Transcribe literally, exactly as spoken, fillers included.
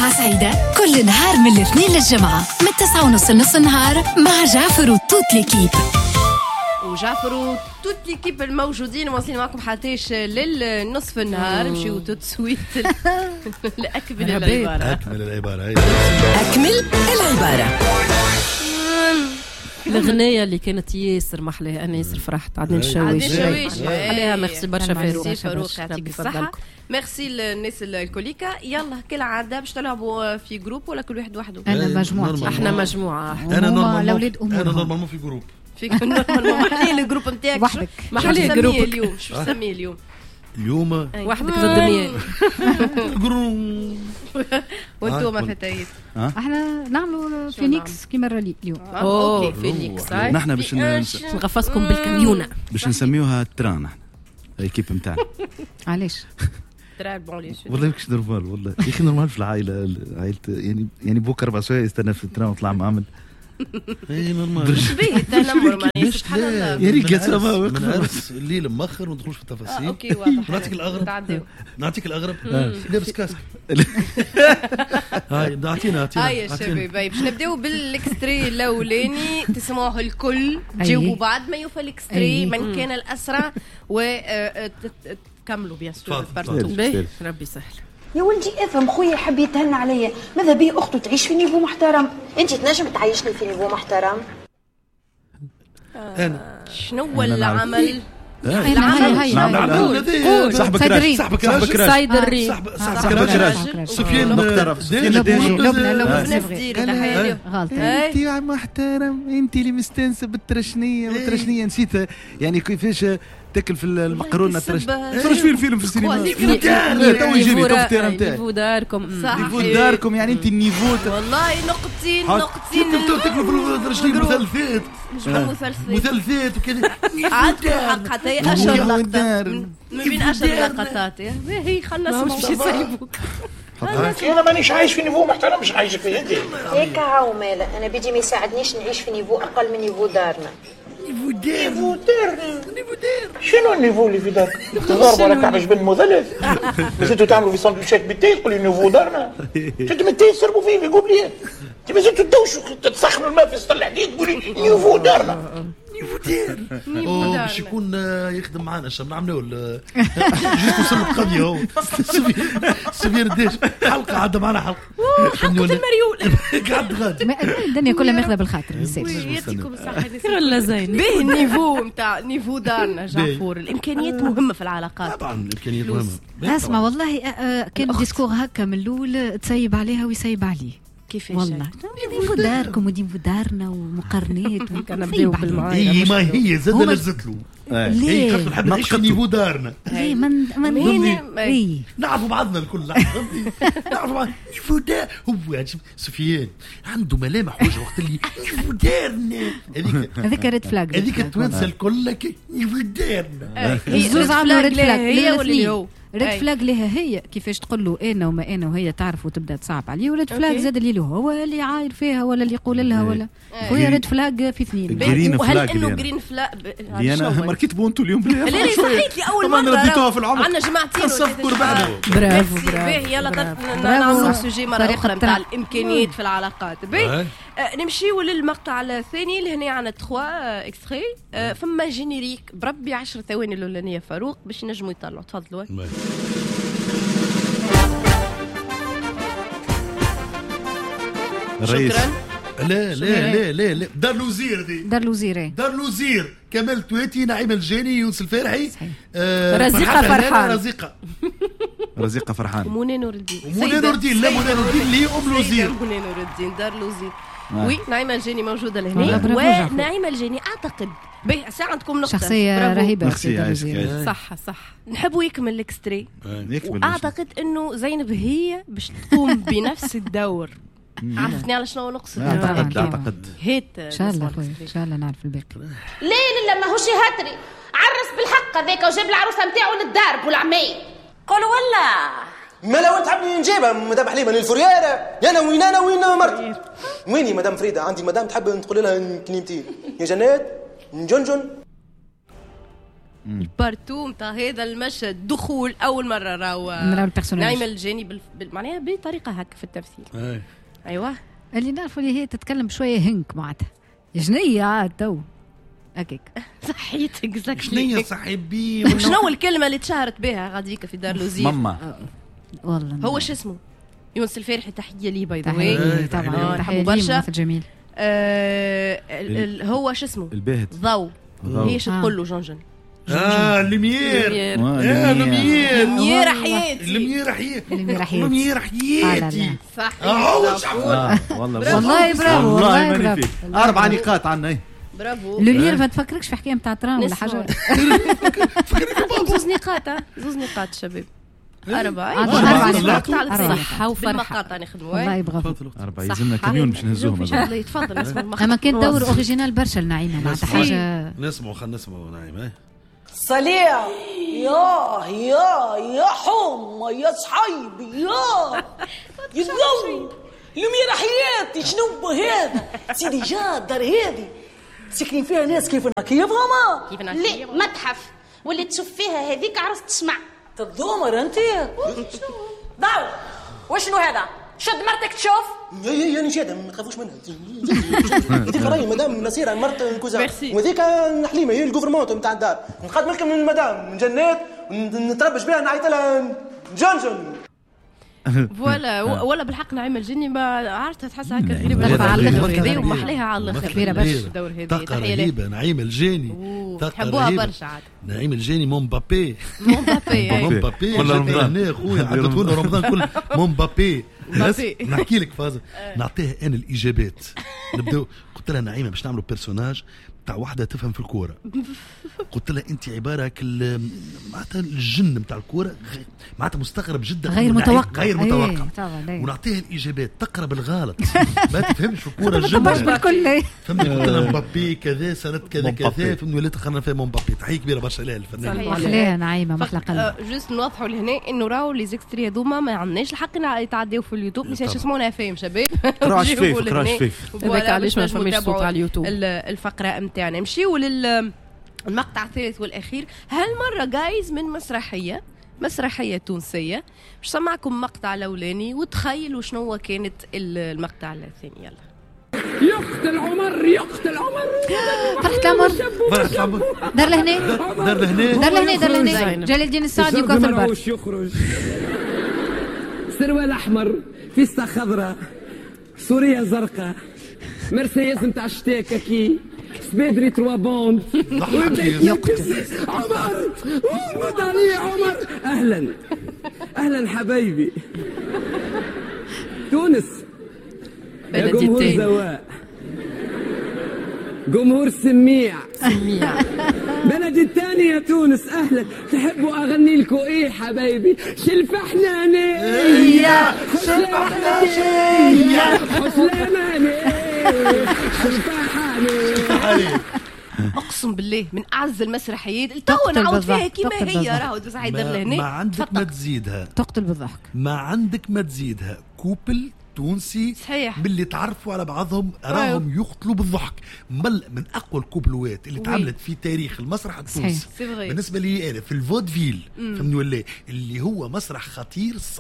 جمعة سعيدة كل نهار من الاثنين للجمعة من تسعة ونص لنص النهار مع جعفر وتوت ليكيب. وجعفر وتوت ليكيب الموجودين واصلين معكم حتىش للنصف النهار. نمشيو توت سويت لأكمل العبارة. أكمل العبارة أكمل العبارة. الأغنية اللي كانت ياسر محلها أنا ياسر فرحت عدنان الشاويش عليها. ميرسي برشا فاروق فاروق يعطيك الصحة. ميرسي للناس الكوليكا. يلا كل عادة باش تلعبوا في جروب ولا كل واحد وحده؟ أنا مجموعة. احنا مجموعة. أنا نورمالمون أنا نورمالمون في جروب. في نورمالمون محلي الجروب نتاعك وحدك. محلي الجروب اليوم. شو تسميه اليوم؟ اليوم وحدك ضد مياه. جروب. وانتم فتيات احنا نعملوا فينيكس كيما الرالي اليوم. اوه فينيكس. نحن باش نغفصكم بالكاميونة باش نسميوها تران. نحن الكيب نتاعنا. علاش؟ والله مش نورمال والله يا اخي نورمال في العائله عائله يعني يعني بوك اربع سوايع يستنى في التران وطلع معامل. اي نورمال باهي تنمر ماني سبحان الله. يا ريت سما من عرس الليل مأخر وما ندخلوش في التفاصيل. اوكي واضح. نعطيك الاغرب نعطيك الاغرب لابس كاسك. هاي اعطينا اعطينا هاي يا شباب باش نبداو بالاكستري الاولاني تسمعوه الكل تجاوبوا بعد ما يوفى الاكستري من كان الاسرع وتكملوا بيان سور بارتو. ربي سهل. يا ولدي افهم خويا يحب يتهنى عليا ماذا بيه اخته تعيش في نيفو محترم. انت تنجم تعيشني في نيفو محترم؟ انا شنو العمل؟ العمل هاي صاحب كراش صاحب كراش صايد الريم صاحب كراش سفيان مقترف سفيان لبنى لبنى نفدير تحيه غلط. انت يا محترم انت اللي مستنسه بالترشنيه والترشنيه نسيتها يعني كيفاش تاكل في المقرونه ترش ترش في الفيلم في السينما تو يجيني تو في التيران تاعي نيفو داركم نيفو داركم يعني انت النيفو والله نقطتين نقطتين تاكلوا في الترشنيه مثلثات مثلثات مثلثات وكذا عاد حق حتى اشهر لقطات من بين اشهر لقطات هي خلنا نسمعوا شي يسيبوك. انا مانيش عايش في نيفو محترم مش عايش فيه انت هيك هاو مالا انا بدي ما يساعدنيش نعيش في نيفو اقل من نيفو دارنا. نيفو دار نيفو دار نيفو دار شنو النيفو اللي في دارك؟ تضرب ولا كعبش بن مثلث؟ زدتوا تعملوا في سندويشات بالتاي تقول لي نيفو دارنا شد من التاي يسربوا فيه في قبليه. انت زدتوا تدوشوا تسخنوا الماء في سطل الحديد تقولي نيفو دارنا. نيفو دار اوه باش يكون يخدم معنا اش نعملوا جيت نوصل القضيه هو سفير ديش حلقه عاد معنا حلقه حلقه المريول قعد غادي الدنيا كلها ماخذه بالخاطر نسيت. يعطيكم الصحه والله زين. به النيفو نتاع نيفو دارنا جعفور الامكانيات مهمه في العلاقات. طبعا الامكانيات مهمه. اسمع والله كان ديسكور هكا من الاول تسيب عليها ويسيب عليه كيفاش والله نيفو داركم وديفو دارنا ومقارنات كان نبداو بالمعايره. اي ما هي زاد لزت له هي كيف نحب نعيش في نيفو دارنا. ليه من من اي نعرفوا بعضنا الكل نعرفوا بعض نيفو دار. هو سفيان عنده ملامح وجه وقت اللي نيفو دارنا هذيك هذيك ريد فلاج هذيك التوانسه الكل لك نيفو دارنا. الزوز عملوا ريد فلاج هي واللي هو ريد فلاج لها هي كيفاش تقول له انا وما انا وهي تعرف وتبدا تصعب عليه. وريد فلاج زاد اللي له هو اللي عاير فيها ولا اللي يقول لها ولا خويا ريد فلاج في اثنين. وهل انه جرين فلاج انا ماركيت بونتو اليوم لا لا صحيت لي اول مره رديتوها في العمر عندنا جماعتين صفقوا بعده. برافو برافو. يلا نعملوا سوجي مره اخرى نتاع الامكانيات في العلاقات. باهي نمشيو للمقطع الثاني اللي هنا عندنا ثلاثة اكستري. فما جينيريك بربي عشر ثواني الاولانيه فاروق باش نجموا يطلعوا. تفضلوا. الرئيس لا لا لا لا لا دار الوزير دي دار الوزير دار الوزير كمال تواتي نعيم الجاني يونس الفارحي رزيقه فرحان رزيقه رزيقه فرحان ومنى نور الدين ومنى نور الدين لا منى نور الدين اللي ام الوزير منى نور الدين دار الوزير. وي نعيمه الجاني موجوده لهنا ونعيمه الجاني اعتقد باهي ساعه عندكم نقطه شخصيه رهيبه صح صح. نحبوا يكمل الاكستري واعتقد انه زينب هي باش تقوم بنفس الدور. عرفتني على شنو نقصد؟ اعتقد اعتقد هيت ان شاء الله ان شاء الله نعرف الباقي. ليه لا ماهوش هاتري عرس بالحق هذاك وجاب العروسه نتاعو للدار والعمي قولوا ولا ما لو انت حبني نجيبها مدام حليمه للفرياره يا انا وين انا وين مرتي ويني مدام فريده عندي مدام تحب تقول لها كلمتين يا جنات نجنجن البارتو نتاع هذا المشهد دخول اول مره راهو نراو البيرسوناج نعمل الجاني بال... معناها بطريقه هكا في التمثيل. أي. ايوه اللي نعرفوا اللي هي تتكلم شويه هنك معناتها جنيه عاد تو هكاك صحيتك زكي شنية صاحبي شنو الكلمه اللي تشهرت بها غاديك في دار لوزير ماما والله هو شو اسمه يونس الفارحي تحيه لي باي ذا تحيه طبعا تحيه برشا جميل آه ال هو شو اسمه الباهت ضو هي شو تقول له جونجن اه لميير اه لميير لميير حياتي لميير حياتي لميير حياتي لميير حياتي صح والله والله برافو والله برافو اربع نقاط عندنا برافو لميير ما تفكركش في حكايه نتاع ترام ولا حاجه زوز نقاط زوز نقاط شباب أربعة أربعة صحة وفرحة نخدموا والله برافو أربعة يلزمنا كميون باش نهزوهم تفضل اسمع المقطع أما كان دور أوريجينال برشا لنعيمة معناتها حاجة نسمعوا خلينا نسمعوا نعيمة صليع يا يا يا حمى يا صحيبي يا يتقوي لمير حياتي شنو هذا سيدي جاد دار هذه ساكنين فيها ناس كيفنا كيفهم كيفنا لا متحف واللي تشوف فيها هذيك عرس تسمع تضمر انت ضاو وشنو هذا شد مرتك تشوف يا يا يا نشاده ما تخافوش منها هذيك راهي مدام نصيره مرت الكوزان وهذيك حليمه هي الجوفرمونت نتاع الدار نقدم لكم من المدام من جنات نتربش بها نعيط لها جنجن فوالا ولا بالحق نعيم الجني ما عرفتها تحس هكا غريبه على الاخر هذه ومحليها على الاخر كبيره برشا الدور هذه طاقه رهيبه نعيم الجاني تحبوها برشا عاد نعيم الجاني مون بابي مون بابي مون بابي ولا رمضان هنا خويا عطيتونا رمضان كل مون بابي نحكي لك فاز نعطيها انا الاجابات نبداو قلت لها نعيمه باش نعملوا بيرسوناج تاع واحدة تفهم في الكورة قلت لها أنت عبارة كل معناتها الجن بتاع الكورة معناتها مستغرب جدا غير متوقع غير متوقع ونعطيها الإجابات تقرا بالغلط ما تفهمش في الكورة الجن بالكل فهمت قلت لها مبابي كذا سنة كذا كذا فهمت وليت خلنا فيها مبابي تحية كبيرة برشا لها الفنان محلاها نعيمة محلى قلب جوست نوضحوا لهنا إنه راهو لي زيكستري هذوما ما عندناش الحق يتعداو في اليوتيوب مش يسمونا فاهم شباب كراش فيف كراش فيف هذاك علاش ما فماش صوت على اليوتيوب الفقرة متاعنا نمشيو للمقطع الثالث والأخير هالمرة جايز من مسرحية مسرحية تونسية باش سمعكم مقطع الأولاني وتخيلوا شنو كانت المقطع الثاني يلا يقتل عمر يقتل عمر فرحة العمر فرحة العمر دار لهنا دار لهنا دار لهنا دار لهنا جلال الدين السعدي وكاثر البر يخرج سروال أحمر فيستا خضراء سوريا زرقاء مرسيدس نتاع الشتاء كي سبيدري تروا بوند يقتل عمر مد علي عمر اهلا اهلا حبايبي تونس يا جمهور زواء جمهور سميع سميع بلدي الثانية تونس اهلا تحبوا اغني لكم ايه حبايبي شلفحنانية شلفحنانية حسلامانية اقسم بالله من اعز المسرحيات تو نعاود فيها كيما هي راهو تسعيدر لهنا ما عندك ما تزيدها تقتل بالضحك ما عندك ما تزيدها كوبل تونسي صحيح باللي تعرفوا على بعضهم راهم يقتلوا بالضحك مل من اقوى الكوبلوات اللي تعملت في تاريخ المسرح التونسي بالنسبه لي انا في الفودفيل فهمني ولا اللي هو مسرح خطير